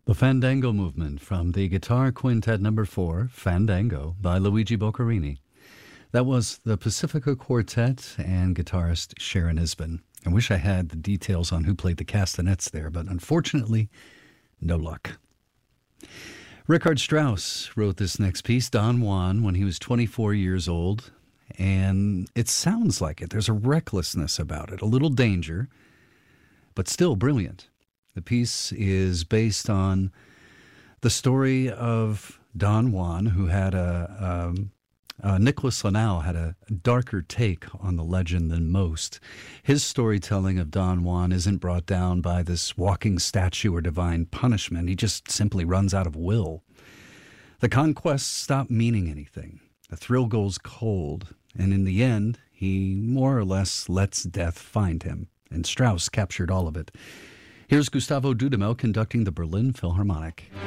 The Fandango Movement from the Guitar Quintet No. 4, Fandango, by Luigi Boccherini. That was the Pacifica Quartet and guitarist Sharon Isbin. I wish I had the details on who played the castanets there, but unfortunately, no luck. Richard Strauss wrote this next piece, Don Juan, when he was 24 years old, and it sounds like it. There's a recklessness about it, a little danger, but still brilliant. The piece is based on the story of Don Juan, who had Nicholas Linnell had a darker take on the legend than most. His storytelling of Don Juan isn't brought down by this walking statue or divine punishment. He just simply runs out of will. The conquests stop meaning anything. The thrill goes cold, and in the end, he more or less lets death find him. And Strauss captured all of it. Here's Gustavo Dudamel conducting the Berlin Philharmonic.